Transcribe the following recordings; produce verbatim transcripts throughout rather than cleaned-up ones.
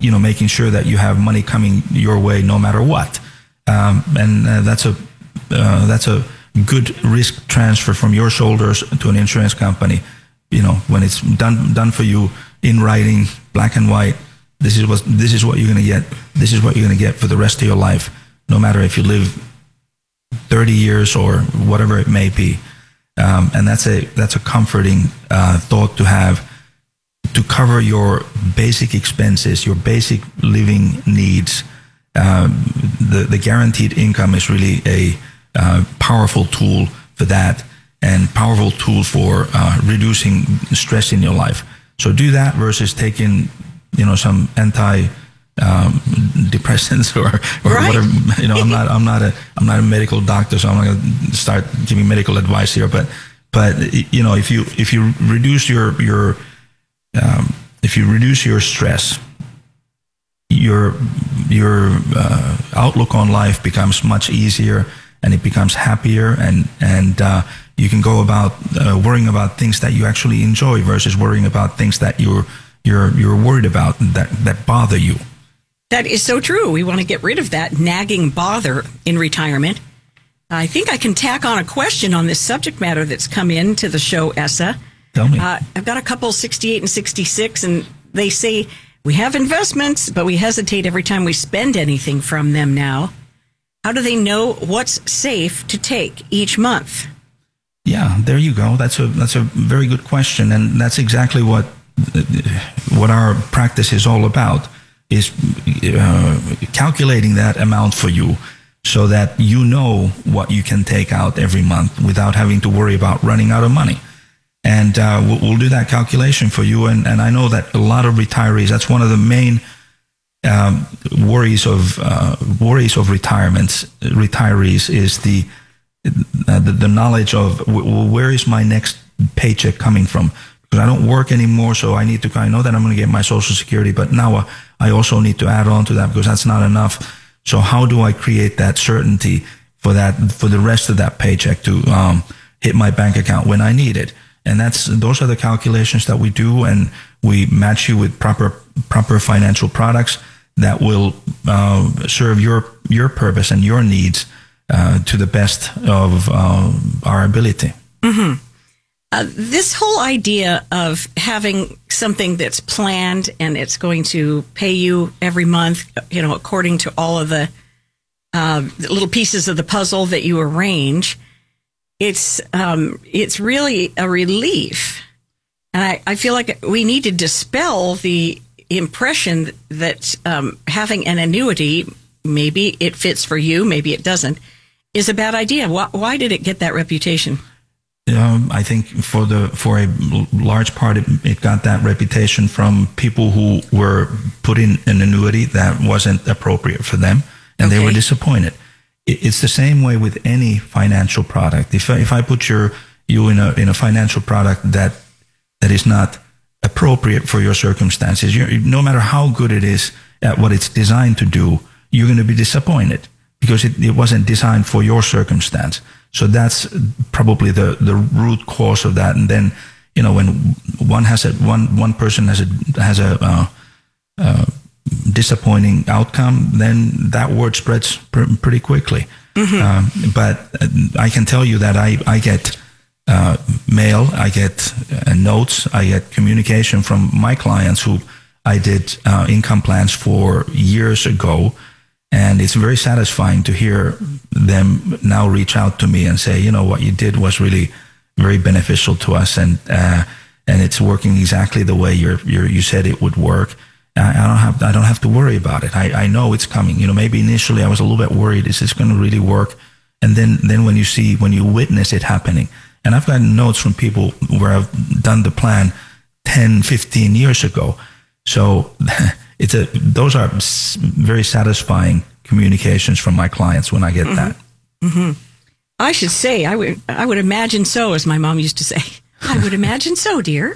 you know, making sure that you have money coming your way no matter what. Um, and uh, that's a uh, that's a good risk transfer from your shoulders to an insurance company. You know, when it's done done for you in writing, black and white. This is what this is what you're going to get. This is what you're going to get for the rest of your life, no matter if you live thirty years or whatever it may be. Um, and that's a that's a comforting uh, thought to have, to cover your basic expenses, your basic living needs. Um, the the guaranteed income is really a uh, powerful tool for that, and powerful tool for uh, reducing stress in your life. So do that versus taking, you know, some anti um, depressants or, or right. whatever. You know, I'm not I'm not a I'm not a medical doctor, so I'm not going to start giving medical advice here. But but you know, if you if you reduce your your um, if you reduce your stress, your your uh, outlook on life becomes much easier, and it becomes happier, and and uh, you can go about uh, worrying about things that you actually enjoy versus worrying about things that you're you're you're worried about that that bother you. That is so true. We want to get rid of that nagging bother in retirement. I think I can tack on a question on this subject matter that's come in to the show, Esa. Tell me. Uh, I've got a couple sixty-eight and sixty-six, and they say, we have investments, but we hesitate every time we spend anything from them now. How do they know what's safe to take each month? Yeah, there you go. That's a that's a very good question, and that's exactly what what our practice is all about, is uh, calculating that amount for you so that you know what you can take out every month without having to worry about running out of money. And uh, we'll, we'll do that calculation for you. And, and I know that a lot of retirees, that's one of the main um, worries of uh, worries of retirements, retirees is the uh, the, the knowledge of, well, where is my next paycheck coming from? Because I don't work anymore, so I need to, I know that I'm going to get my Social Security, but now uh, I also need to add on to that because that's not enough. So how do I create that certainty for that, for the rest of that paycheck to um, hit my bank account when I need it? And that's, those are the calculations that we do, and we match you with proper, proper financial products that will uh, serve your, your purpose and your needs uh, to the best of uh, our ability. Mm-hmm. Uh, this whole idea of having something that's planned and it's going to pay you every month, you know, according to all of the, uh, the little pieces of the puzzle that you arrange, it's um, it's really a relief. And I, I feel like we need to dispel the impression that um, having an annuity, maybe it fits for you, maybe it doesn't, is a bad idea. Why, why did it get that reputation? Um, I think for the for a large part, it, it got that reputation from people who were put in an annuity that wasn't appropriate for them, and okay. they were disappointed. It, it's the same way with any financial product. If I, if I put your you in a in a financial product that that is not appropriate for your circumstances, you're, no matter how good it is at what it's designed to do, you're going to be disappointed because it, it wasn't designed for your circumstance. So that's probably the, the root cause of that. And then, you know, when one has a one one person has a has a uh, uh, disappointing outcome, then that word spreads pr- pretty quickly. Mm-hmm. Um, but I can tell you that I I get uh, mail, I get uh, notes, I get communication from my clients who I did uh, income plans for years ago. And it's very satisfying to hear them now reach out to me and say, you know, what you did was really very beneficial to us, and uh, and it's working exactly the way you're, you're, you said it would work. I, I don't have I don't have to worry about it. I, I know it's coming. You know, maybe initially I was a little bit worried. Is this going to really work? And then then when you see when you witness it happening, and I've gotten notes from people where I've done the plan ten, fifteen years ago. So. It's a, those are very satisfying communications from my clients when I get mm-hmm. that. Mm-hmm. I should say, I would, I would imagine so, as my mom used to say. I would imagine so, dear.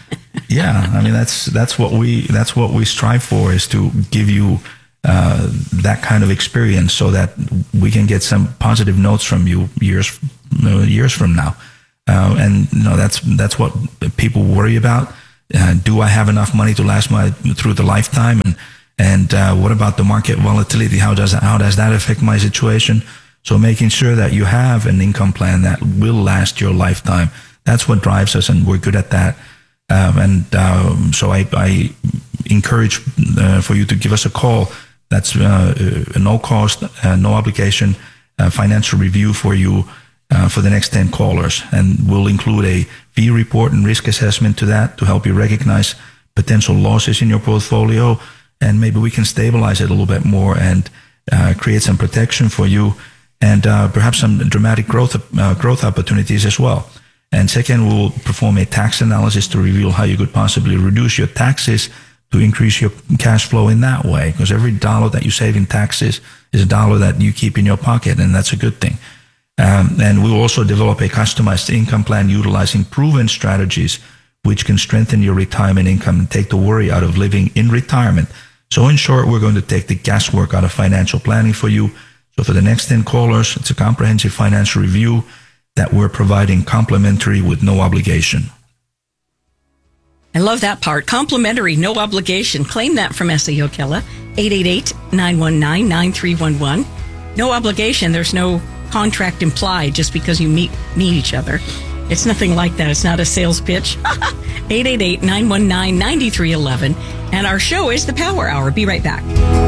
Yeah, I mean that's that's what we that's what we strive for, is to give you uh, that kind of experience so that we can get some positive notes from you years uh, years from now. Uh, and you know that's that's what people worry about. Uh, do I have enough money to last my through the lifetime? And And uh, what about the market volatility? How does that, how does that affect my situation? So making sure that you have an income plan that will last your lifetime. That's what drives us, and we're good at that. Um, and um, so I, I encourage uh, for you to give us a call. That's uh, a no cost, uh, no obligation uh, financial review for you uh, for the next ten callers. And we'll include a fee report and risk assessment to that to help you recognize potential losses in your portfolio. And maybe we can stabilize it a little bit more and uh, create some protection for you, and uh, perhaps some dramatic growth uh, growth opportunities as well. And second, we'll perform a tax analysis to reveal how you could possibly reduce your taxes to increase your cash flow in that way. Because every dollar that you save in taxes is a dollar that you keep in your pocket, and that's a good thing. Um, and we'll also develop a customized income plan utilizing proven strategies which can strengthen your retirement income and take the worry out of living in retirement. So in short, we're going to take the guesswork out of financial planning for you. So for the next ten callers, it's a comprehensive financial review that we're providing complimentary with no obligation. I love that part. Complimentary, no obligation. Claim that from Esa Jokela. eight eight eight, nine one nine, nine three one one. No obligation. There's no contract implied just because you meet meet each other. It's nothing like that. It's not a sales pitch. eight eight eight, nine one nine, nine three one one. And our show is the Power Hour. Be right back.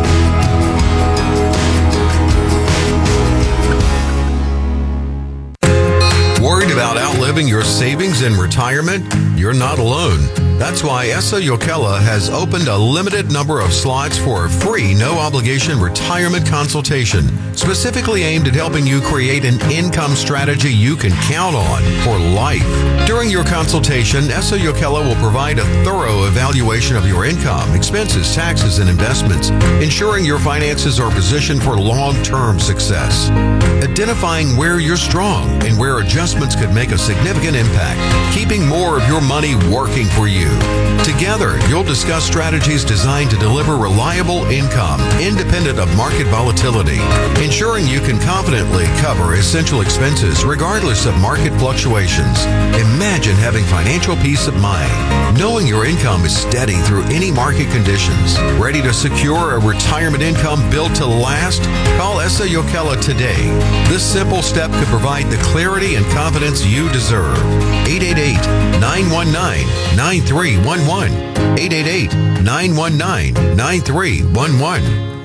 Worried about outliving your savings in retirement? You're not alone. That's why Esa Jokela has opened a limited number of slots for a free, no-obligation retirement consultation, specifically aimed at helping you create an income strategy you can count on for life. During your consultation, Esa Jokela will provide a thorough evaluation of your income, expenses, taxes, and investments, ensuring your finances are positioned for long-term success. Identifying where you're strong and where adjustments could make a significant impact, keeping more of your money working for you. Together, you'll discuss strategies designed to deliver reliable income, independent of market volatility, ensuring you can confidently cover essential expenses regardless of market fluctuations. Imagine having financial peace of mind, knowing your income is steady through any market conditions. Ready to secure a retirement income built to last? Call Esa Jokela today. This simple step could provide the clarity and confidence you deserve. eight eight eight, nine one nine, nine three one one. eight eight eight, nine one nine, nine three one one.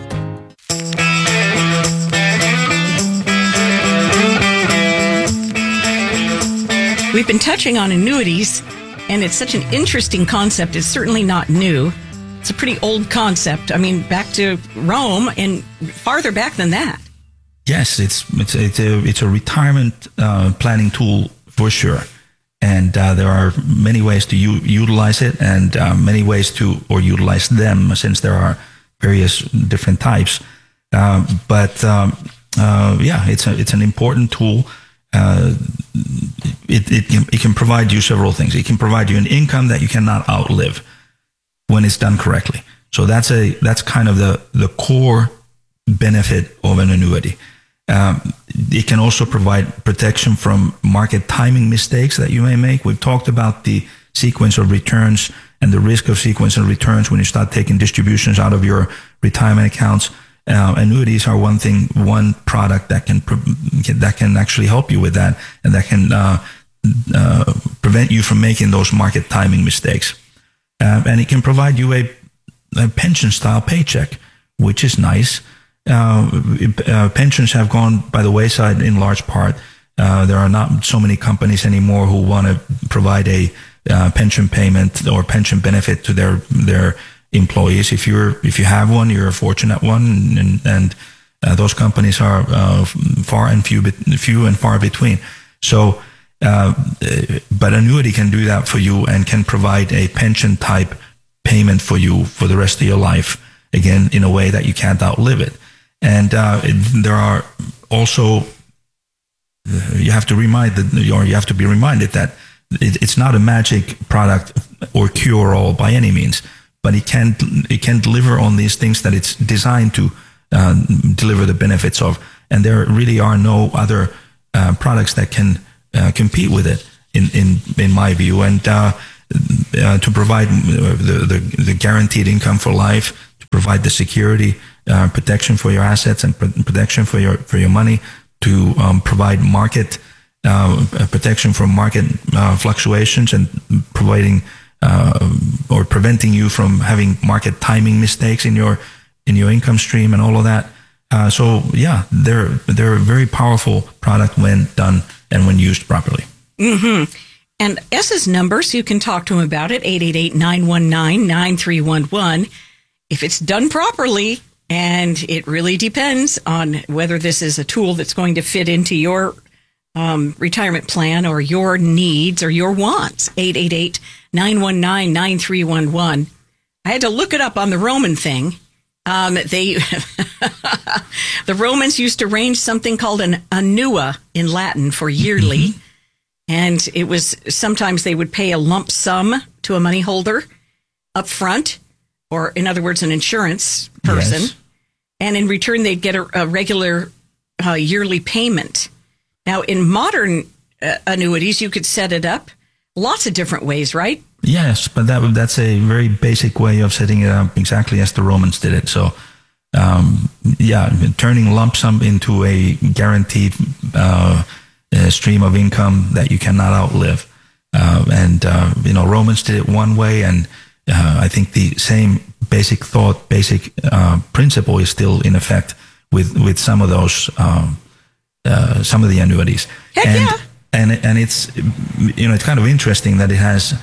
We've been touching on annuities, and it's such an interesting concept. It's certainly not new. It's a pretty old concept. I mean, back to Rome and farther back than that. Yes, it's it's it's a it's a retirement uh, planning tool for sure, and uh, there are many ways to u- utilize it, and uh, many ways to or utilize them, since there are various different types. Uh, but um, uh, yeah, it's a it's an important tool. Uh, it it can, it can provide you several things. It can provide you an income that you cannot outlive when it's done correctly. So that's a that's kind of the the core benefit of an annuity. Um, it can also provide protection from market timing mistakes that you may make. We've talked about the sequence of returns and the risk of sequence of returns when you start taking distributions out of your retirement accounts. Uh, annuities are one thing, one product that can that can actually help you with that, and that can uh, uh, prevent you from making those market timing mistakes. Uh, and it can provide you a, a pension-style paycheck, which is nice. Uh, uh, pensions have gone by the wayside in large part. Uh, there are not so many companies anymore who want to provide a uh, pension payment or pension benefit to their their employees. If you're if you have one, you're a fortunate one, and and uh, those companies are uh, far and few few and far between. So, uh, but annuity can do that for you and can provide a pension type payment for you for the rest of your life. Again, in a way that you can't outlive it. And uh, it, there are also, uh, you have to remind that, or you have to be reminded that it, it's not a magic product or cure-all by any means, but it can it can deliver on these things that it's designed to uh, deliver the benefits of. And there really are no other uh, products that can uh, compete with it, in in in my view. And uh, uh, to provide the, the the guaranteed income for life, provide the security, uh, protection for your assets and pr- protection for your for your money, to um, provide market uh, protection from market uh, fluctuations, and providing uh, or preventing you from having market timing mistakes in your in your income stream and all of that. Uh, so yeah, they're they're a very powerful product when done and when used properly. Mm-hmm. And S's number, so you can talk to him about it, eight eight eight, nine one nine, nine three one one. If it's done properly, and it really depends on whether this is a tool that's going to fit into your um, retirement plan or your needs or your wants, eight eight eight, nine one nine, nine three one one. I had to look it up on the Roman thing. Um, they, the Romans used to arrange something called an annua in Latin for yearly. Mm-hmm. And it was, sometimes they would pay a lump sum to a money holder up front, or in other words, an insurance person. Yes. And in return, they'd get a, a regular uh, yearly payment. Now, in modern uh, annuities, you could set it up lots of different ways, right? Yes, but that that's a very basic way of setting it up, exactly as the Romans did it. So, um, yeah, turning lump sum into a guaranteed uh, uh, stream of income that you cannot outlive. Uh, and, uh, you know, Romans did it one way, and uh, I think the same basic thought, basic uh, principle is still in effect with, with some of those, um, uh, some of the annuities. Heck and, yeah. And, and it's, you know, it's kind of interesting that it has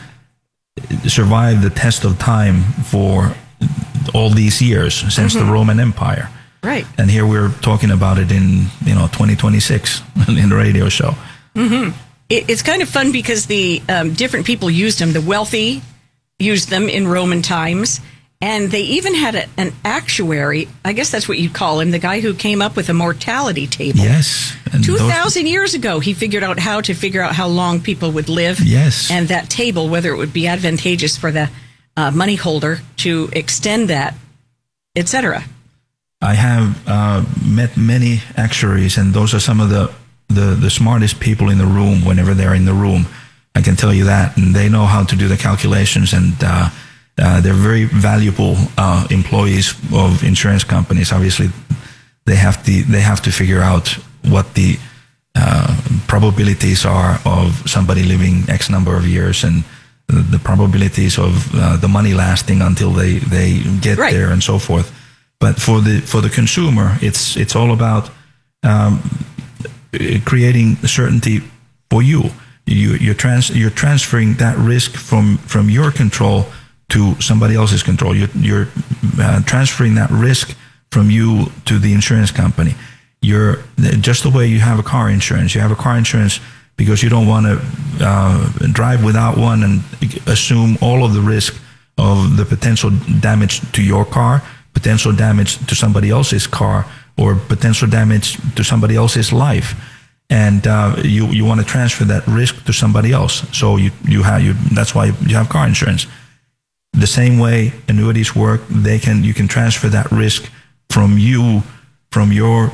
survived the test of time for all these years since mm-hmm. the Roman Empire. Right. And here we're talking about it in, you know, twenty twenty-six in the radio show. Mm-hmm. It, it's kind of fun because the um, different people used them. The wealthy used them in Roman times. And they even had a, an actuary, I guess that's what you'd call him, the guy who came up with a mortality table. Yes. two thousand those... years ago, he figured out how to figure out how long people would live. Yes. And that table, whether it would be advantageous for the uh, money holder to extend that, et cetera. I have uh, met many actuaries, and those are some of the, the, the smartest people in the room whenever they're in the room. I can tell you that. And they know how to do the calculations, and uh, Uh, they're very valuable uh, employees of insurance companies. Obviously, they have to they have to figure out what the uh, probabilities are of somebody living X number of years, and the, the probabilities of uh, the money lasting until they they get right. there, and so forth. But for the for the consumer, it's it's all about um, creating certainty for you. You you're trans you're transferring that risk from from your control to somebody else's control. You're, you're uh, transferring that risk from you to the insurance company. You're just the way you have a car insurance. You have a car insurance because you don't want to uh, drive without one and assume all of the risk of the potential damage to your car, potential damage to somebody else's car, or potential damage to somebody else's life. And uh, you you want to transfer that risk to somebody else. So you you have you. That's why you have car insurance. The same way annuities work, they can you can transfer that risk from you, from your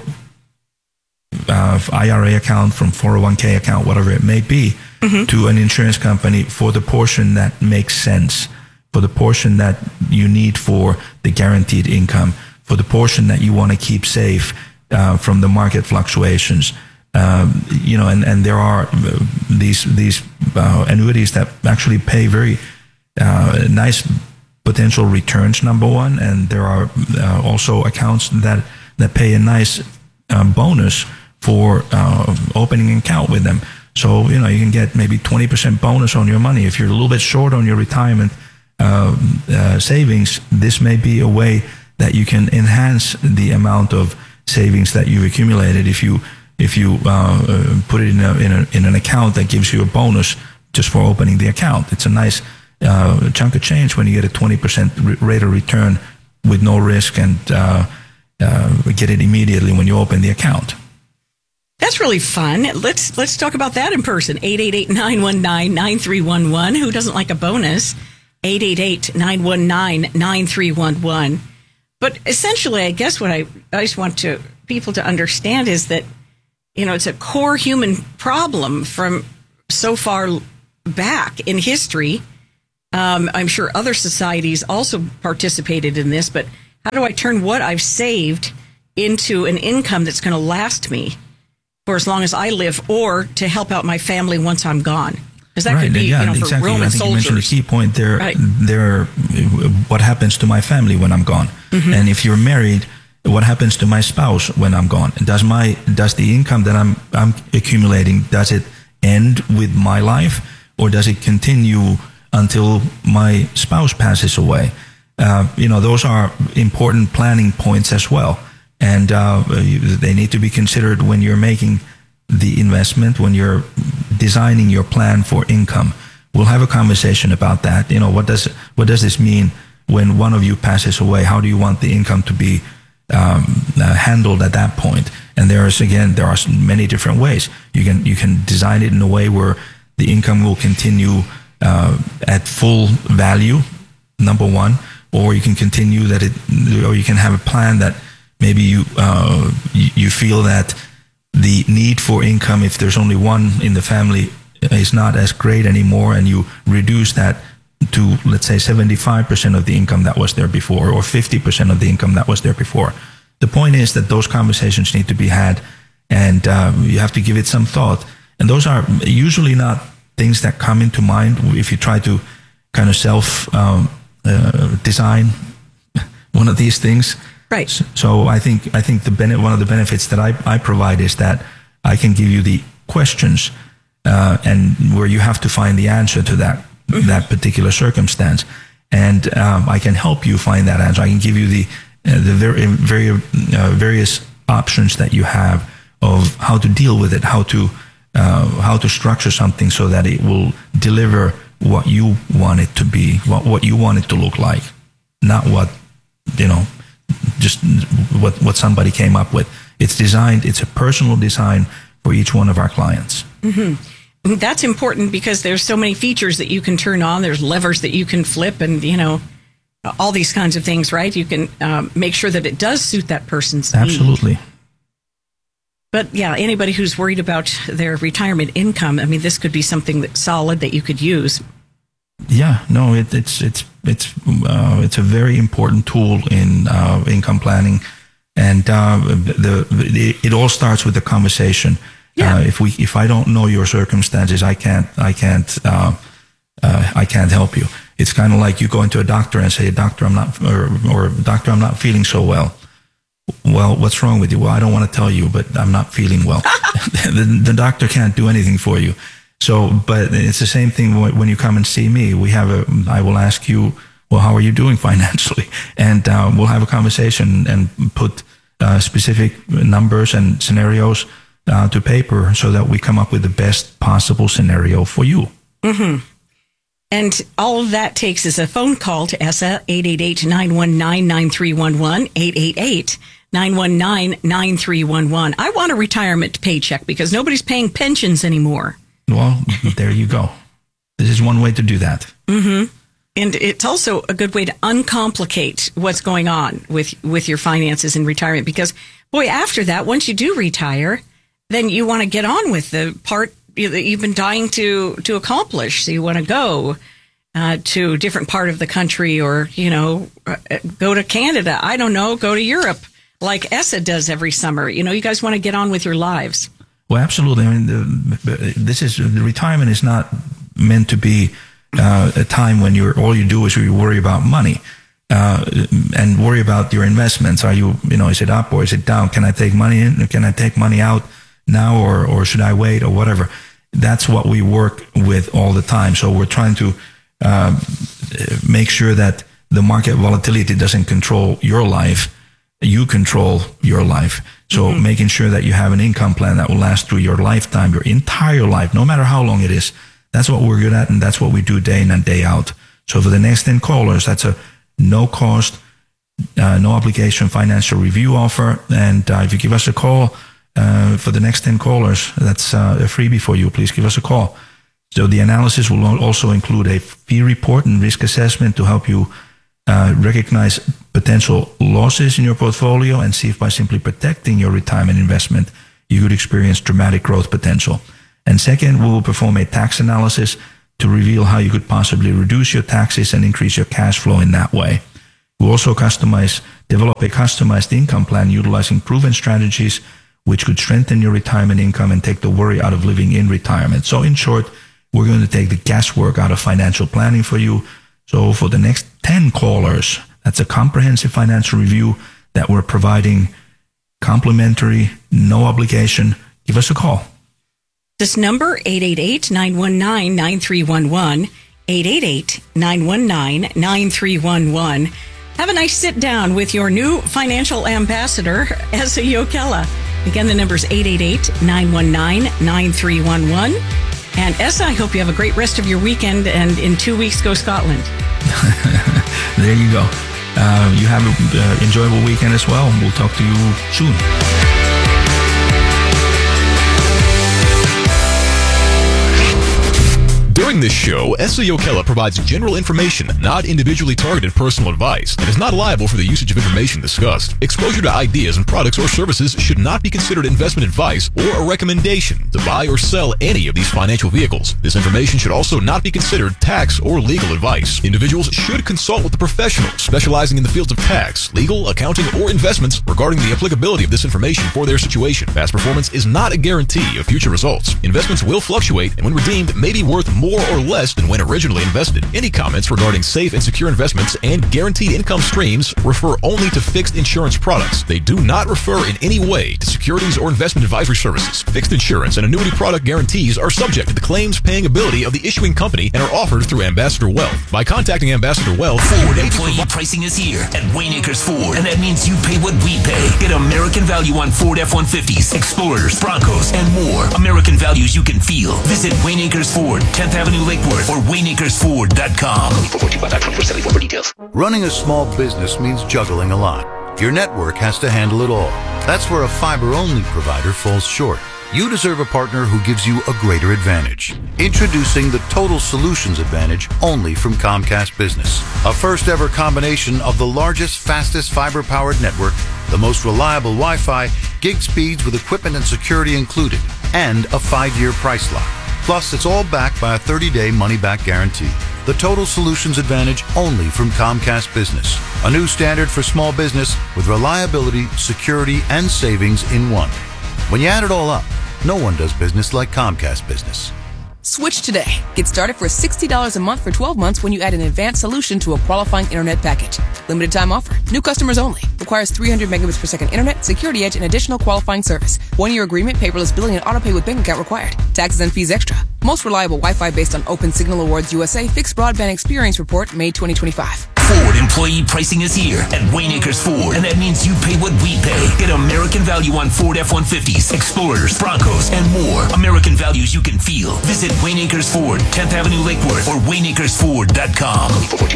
uh, I R A account, from four oh one k account, whatever it may be, mm-hmm. to an insurance company for the portion that makes sense, for the portion that you need for the guaranteed income, for the portion that you want to keep safe uh, from the market fluctuations. Um, you know, and, and there are these these uh, annuities that actually pay very Uh, nice potential returns, number one, and there are uh, also accounts that that pay a nice uh, bonus for uh, opening an account with them. So, you know, you can get maybe twenty percent bonus on your money. If you're a little bit short on your retirement uh, uh, savings, this may be a way that you can enhance the amount of savings that you've accumulated if you if you uh, put it in a, in a in an account that gives you a bonus just for opening the account. It's a nice Uh, chunk of change when you get a twenty percent rate of return with no risk, and uh, uh, get it immediately when you open the account. That's really fun. Let's let's talk about that in person. eight eight eight, nine one nine, nine three one one. Who doesn't like a bonus? eight eight eight, nine one nine, nine three one one. But essentially, I guess what I, I just want to people to understand is that, you know, it's a core human problem from so far back in history. Um, I'm sure other societies also participated in this, but how do I turn what I've saved into an income that's going to last me for as long as I live, or to help out my family once I'm gone? Because that right. could be, yeah, you know, for exactly. Roman I think soldiers. you mentioned the key point there. Right. There, what happens to my family when I'm gone? Mm-hmm. And if you're married, what happens to my spouse when I'm gone? Does my does the income that I'm I'm accumulating, does it end with my life, or does it continue until my spouse passes away? Uh, you know, those are important planning points as well, and uh, they need to be considered when you're making the investment, when you're designing your plan for income. We'll have a conversation about that. You know, what does what does this mean when one of you passes away? How do you want the income to be um, uh, handled at that point? And there's again, there are many different ways. You can you can design it in a way where the income will continue uh, at full value, number one, or you can continue that it, or you can have a plan that maybe you uh, you, you feel that the need for income, if there's only one in the family, is not as great anymore, and you reduce that to, let's say, seventy-five percent of the income that was there before, or fifty percent of the income that was there before. The point is that those conversations need to be had, and uh, you have to give it some thought. And those are usually not things that come into mind if you try to kind of self um, uh, design one of these things. Right. So I think I think the bene- one of the benefits that I, I provide is that I can give you the questions uh, and where you have to find the answer to that mm-hmm. that particular circumstance, and um, I can help you find that answer. I can give you the uh, the very very uh, various options that you have of how to deal with it, how to uh, how to structure something so that it will deliver what you want it to be, what what you want it to look like, not what you know. Just what what somebody came up with. It's designed, it's a personal design for each one of our clients. Mm-hmm. That's important because there's so many features that you can turn on. There's levers that you can flip, and, you know, all these kinds of things, right? You can um, make sure that it does suit that person's Absolutely. need. But yeah, anybody who's worried about their retirement income, I mean, this could be something that's solid that you could use. Yeah, no, it, it's it's it's uh, it's a very important tool in uh, income planning, and uh, the, the it all starts with the conversation. Yeah. Uh, if we if I don't know your circumstances, I can't I can't uh, uh, I can't help you. It's kind of like you go into a doctor and say, "Doctor, I'm not," or, or "Doctor, I'm not feeling so well." Well, what's wrong with you? Well, I don't want to tell you, but I'm not feeling well. the, the doctor can't do anything for you. So, but it's the same thing when you come and see me. We have a, I will ask you, well, how are you doing financially? And uh, we'll have a conversation and put uh, specific numbers and scenarios uh, to paper so that we come up with the best possible scenario for you. Mm-hmm. And all of that takes is a phone call to E S S A, eight eight eight, nine one nine, nine three one one, eight eight eight, nine one nine, nine three one one. I want a retirement paycheck because nobody's paying pensions anymore. Well, there you go. This is one way to do that. Mm-hmm. And it's also a good way to uncomplicate what's going on with, with your finances in retirement. Because, boy, after that, once you do retire, then you want to get on with the part that you've been dying to, to accomplish. So you want to go uh, to a different part of the country, or, you know, uh, go to Canada. I don't know, go to Europe like E S S A does every summer. You know, you guys want to get on with your lives. Well, absolutely. I mean, the, this is the retirement is not meant to be uh, a time when you're all you do is you worry about money uh, and worry about your investments. Are you, you know, is it up or is it down? Can I take money in? Can I take money out now, or or should I wait, or whatever? That's what we work with all the time. So we're trying to uh, make sure that the market volatility doesn't control your life. You control your life. So mm-hmm. making sure that you have an income plan that will last through your lifetime, your entire life, no matter how long it is. That's what we're good at, and that's what we do day in and day out. So for the next ten callers, that's a no cost, uh, no obligation financial review offer. And uh, if you give us a call uh, for the next ten callers, that's uh, a freebie for you. Please give us a call. So the analysis will also include a fee report and risk assessment to help you Uh, recognize potential losses in your portfolio and see if by simply protecting your retirement investment, you could experience dramatic growth potential. And second, we will perform a tax analysis to reveal how you could possibly reduce your taxes and increase your cash flow in that way. We also customize, develop a customized income plan utilizing proven strategies which could strengthen your retirement income and take the worry out of living in retirement. So in short, we're going to take the guesswork out of financial planning for you. So for the next ten callers, that's a comprehensive financial review that we're providing complimentary, no obligation. Give us a call. This number, eight eight eight, nine one nine, nine three one one, eight eight eight, nine one nine, nine three one one. Have a nice sit down with your new financial ambassador, Essa Yokela. Again, the number is eight eight eight, nine one nine, nine three one one. And Essa, I hope you have a great rest of your weekend, and in two weeks, go Scotland. There you go. Uh, you have an uh, enjoyable weekend as well. We'll talk to you soon. During this show, Essa Yokela provides general information, not individually targeted personal advice, and is not liable for the usage of information discussed. Exposure to ideas and products or services should not be considered investment advice or a recommendation to buy or sell any of these financial vehicles. This information should also not be considered tax or legal advice. Individuals should consult with a professional specializing in the fields of tax, legal, accounting, or investments regarding the applicability of this information for their situation. Past performance is not a guarantee of future results. Investments will fluctuate and when redeemed may be worth more more or less than when originally invested. Any comments regarding safe and secure investments and guaranteed income streams refer only to fixed insurance products. They do not refer in any way to securities or investment advisory services. Fixed insurance and annuity product guarantees are subject to the claims paying ability of the issuing company and are offered through Ambassador Wealth. By contacting Ambassador Wealth, Ford employee pricing is here at Wayneacres Ford, and that means you pay what we pay. Get American value on Ford F one fifties, Explorers, Broncos, and more. American values you can feel. Visit Wayneacres Ford, tenth Avenue, Lake Worth, or Wayneacres Ford dot com. For details. Running a small business means juggling a lot. Your network has to handle it all. That's where a fiber-only provider falls short. You deserve a partner who gives you a greater advantage. Introducing the Total Solutions Advantage only from Comcast Business. A first-ever combination of the largest, fastest fiber-powered network, the most reliable Wi-Fi, gig speeds with equipment and security included, and a five-year price lock. Plus, it's all backed by a thirty-day money-back guarantee. The Total Solutions Advantage only from Comcast Business. A new standard for small business with reliability, security, and savings in one. When you add it all up, no one does business like Comcast Business. Switch today. Get started for sixty dollars a month for twelve months when you add an advanced solution to a qualifying internet package. Limited time offer. New customers only. Requires three hundred megabits per second internet, security edge, and additional qualifying service. One-year agreement, paperless billing, and autopay with bank account required. Taxes and fees extra. Most reliable Wi-Fi based on Open Signal Awards U S A Fixed Broadband Experience Report, May twenty twenty-five. Ford employee pricing is here at Wayneacres Ford, and that means you pay what we pay. Get American value on Ford F one fifties, Explorers, Broncos, and more. American values you can feel. Visit Wayneacres Ford, tenth Avenue, Lake Worth, or Wayneacres Ford dot com.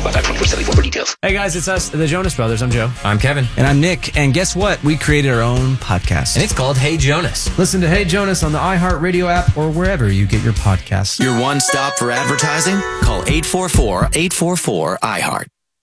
For details. Hey guys, it's us, the Jonas Brothers. I'm Joe. I'm Kevin. And I'm Nick. And guess what? We created our own podcast. And it's called Hey Jonas. Listen to Hey Jonas on the iHeartRadio app or wherever you get your podcasts. Your one stop for advertising? Call eight four four, eight four four, I heart.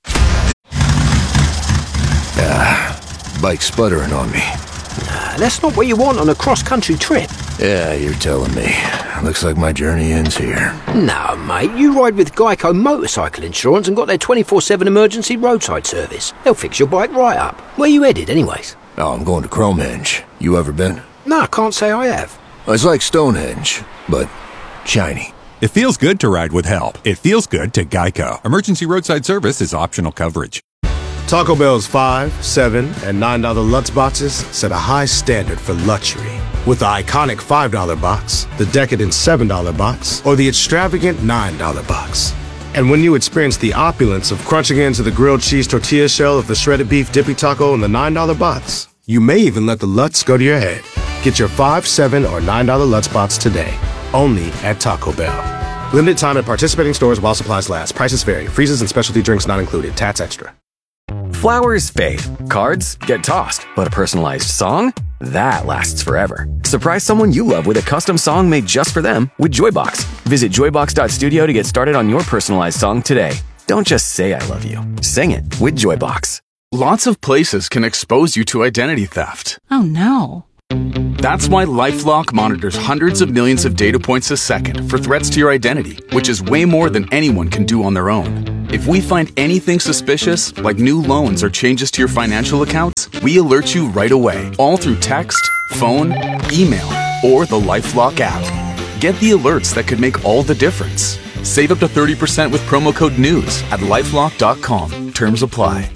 Ah, bike sputtering on me. Nah, that's not what you want on a cross-country trip. Yeah, you're telling me. Looks like my journey ends here. No, mate, you ride with Geico Motorcycle Insurance and got their twenty-four seven emergency roadside service. They'll fix your bike right up. Where you headed, anyways? Oh, I'm going to Cromenge. You ever been? No, I can't say I have. It's like Stonehenge, but shiny. It feels good to ride with help. It feels good to Geico. Emergency roadside service is optional coverage. Taco Bell's five, seven, and nine dollar Lutz boxes set a high standard for luxury. With the iconic five dollar box, the decadent seven dollar box, or the extravagant nine dollar box. And when you experience the opulence of crunching into the grilled cheese tortilla shell of the shredded beef dippy taco in the nine dollar box, you may even let the Lutz go to your head. Get your five, seven, or nine dollar Lutz box today, only at Taco Bell. Limited time at participating stores while supplies last. Prices vary. Freezes and specialty drinks not included. Tats extra. Flowers fade, cards get tossed, but a personalized song? That lasts forever. Surprise someone you love with a custom song made just for them with Joybox. Visit joybox dot studio to get started on your personalized song today. Don't just say I love you. Sing it with Joybox. Lots of places can expose you to identity theft. Oh no. That's why LifeLock monitors hundreds of millions of data points a second for threats to your identity, which is way more than anyone can do on their own. If we find anything suspicious, like new loans or changes to your financial accounts, we alert you right away, all through text, phone, email, or the LifeLock app. Get the alerts that could make all the difference. Save up to thirty percent with promo code NEWS at lifelock dot com. Terms apply.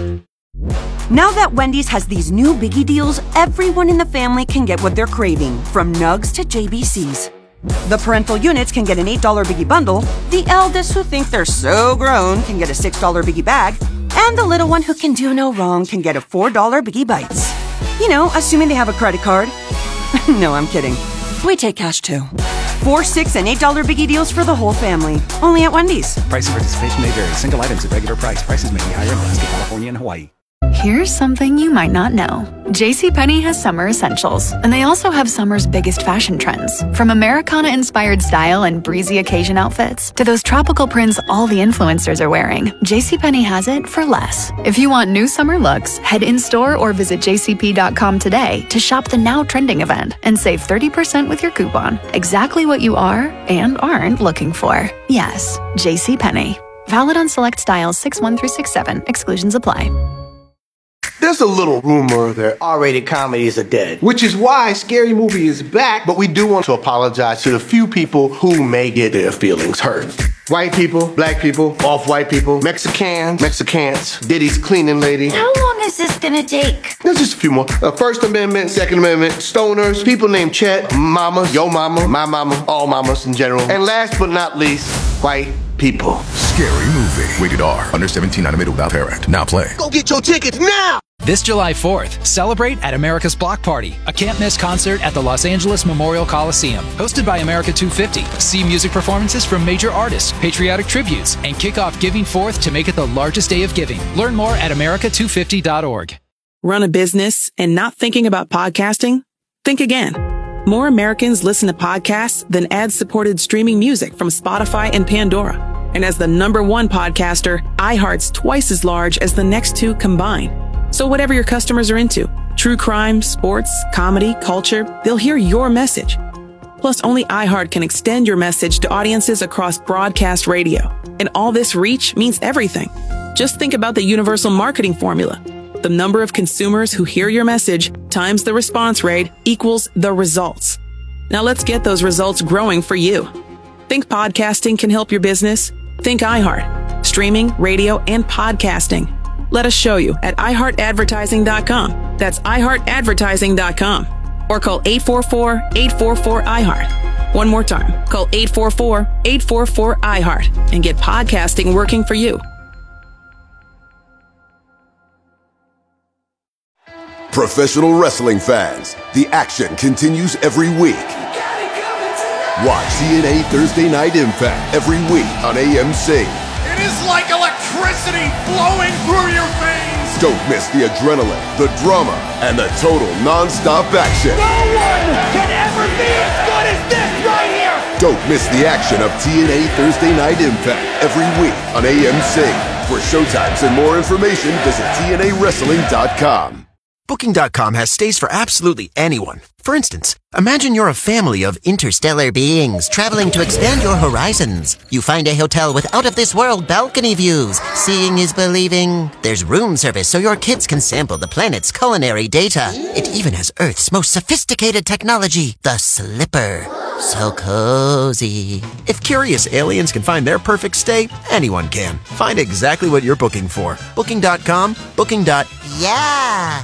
Now that Wendy's has these new biggie deals, everyone in the family can get what they're craving, from nugs to J B Cs. The parental units can get an eight dollar biggie bundle, the eldest who think they're so grown can get a six dollar biggie bag, and the little one who can do no wrong can get a four dollar biggie bites. You know, assuming they have a credit card. No, I'm kidding. We take cash too. Four, six, and eight dollar biggie deals for the whole family. Only at Wendy's. Price and participation may vary. Single items at regular price. Prices may be higher in Alaska, California, and Hawaii. Here's something you might not know. JCPenney has summer essentials, and they also have summer's biggest fashion trends. From Americana-inspired style and breezy occasion outfits to those tropical prints all the influencers are wearing, JCPenney has it for less. If you want new summer looks, head in-store or visit j c p dot com today to shop the now trending event and save thirty percent with your coupon. Exactly what you are and aren't looking for. Yes, JCPenney. Valid on select styles six one through six seven. Exclusions apply. There's a little rumor that R-rated comedies are dead, which is why Scary Movie is back, but we do want to apologize to the few people who may get their feelings hurt. White people, black people, off-white people, Mexicans, Mexicans, Diddy's cleaning lady. How long is this gonna take? There's just a few more. Uh, First Amendment, Second Amendment, stoners, people named Chet, mama, yo mama, my mama, all mamas in general. And last but not least, white people. Scary Movie. Rated R. Under seventeen, not admitted without parent. Now play. Go get your tickets now! This July fourth, celebrate at America's Block Party, a can't-miss concert at the Los Angeles Memorial Coliseum. Hosted by America two fifty. See music performances from major artists, patriotic tributes, and kick off Giving Forth to make it the largest day of giving. Learn more at america two fifty dot org. Run a business and not thinking about podcasting? Think again. More Americans listen to podcasts than ad-supported streaming music from Spotify and Pandora. And as the number one podcaster, iHeart's twice as large as the next two combined. So whatever your customers are into, true crime, sports, comedy, culture, they'll hear your message. Plus, only iHeart can extend your message to audiences across broadcast radio. And all this reach means everything. Just think about the universal marketing formula. The number of consumers who hear your message times the response rate equals the results. Now let's get those results growing for you. Think podcasting can help your business? Think iHeart. Streaming, radio, and podcasting. Let us show you at i heart advertising dot com. That's i heart advertising dot com. Or call eight four four, eight four four, I heart. One more time. Call eight four four, eight four four, I heart and get podcasting working for you. Professional wrestling fans, the action continues every week. Watch T N A Thursday Night Impact every week on A M C. It is like electricity flowing through your veins. Don't miss the adrenaline, the drama, and the total non-stop action. No one can ever be as good as this right here. Don't miss the action of T N A Thursday Night Impact every week on A M C. For showtimes and more information, visit T N A wrestling dot com. Booking dot com has stays for absolutely anyone. For instance, imagine you're a family of interstellar beings traveling to expand your horizons. You find a hotel with out-of-this-world balcony views. Seeing is believing. There's room service so your kids can sample the planet's culinary data. It even has Earth's most sophisticated technology, the Slipper. So cozy. If curious aliens can find their perfect stay, anyone can. Find exactly what you're booking for. Booking dot com, booking. Yeah.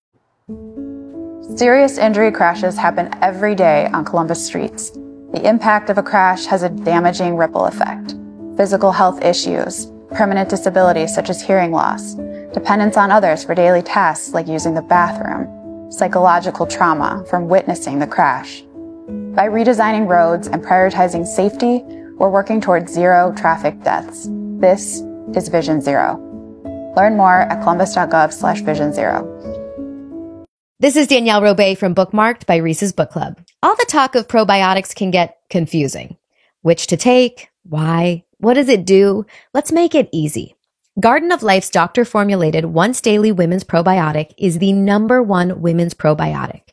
Serious injury crashes happen every day on Columbus streets. The impact of a crash has a damaging ripple effect. Physical health issues, permanent disabilities such as hearing loss, dependence on others for daily tasks like using the bathroom, psychological trauma from witnessing the crash. By redesigning roads and prioritizing safety, we're working towards zero traffic deaths. This is Vision Zero. Learn more at columbus.gov slash vision zero. This is Danielle Robay from Bookmarked by Reese's Book Club. All the talk of probiotics can get confusing. Which to take? Why? What does it do? Let's make it easy. Garden of Life's doctor-formulated once-daily women's probiotic is the number one women's probiotic.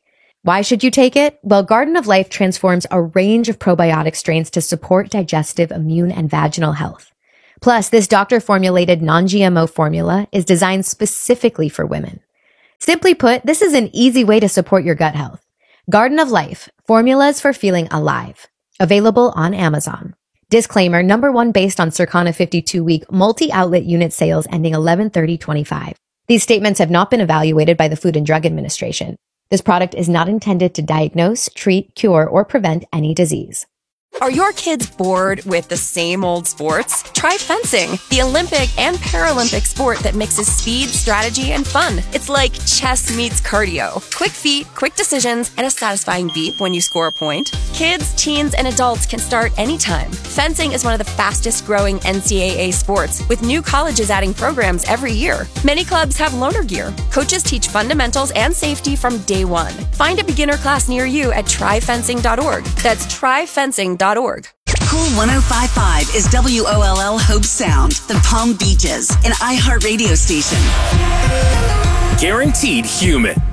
Why should you take it? Well, Garden of Life transforms a range of probiotic strains to support digestive, immune, and vaginal health. Plus, this doctor-formulated non-G M O formula is designed specifically for women. Simply put, this is an easy way to support your gut health. Garden of Life, formulas for feeling alive. Available on Amazon. Disclaimer, number one based on Circana fifty-two week multi-outlet unit sales ending eleven thirty twenty-five. These statements have not been evaluated by the Food and Drug Administration. This product is not intended to diagnose, treat, cure, or prevent any disease. Are your kids bored with the same old sports? Try fencing, the Olympic and Paralympic sport that mixes speed, strategy, and fun. It's like chess meets cardio. Quick feet, quick decisions, and a satisfying beep when you score a point. Kids, teens, and adults can start anytime. Fencing is one of the fastest growing N C double A sports, with new colleges adding programs every year. Many clubs have loaner gear. Coaches teach fundamentals and safety from day one. Find a beginner class near you at try fencing dot org. That's try fencing dot org. Cool one oh five point five is W O L L Hope Sound, the Palm Beaches, an iHeart radio station. Guaranteed human.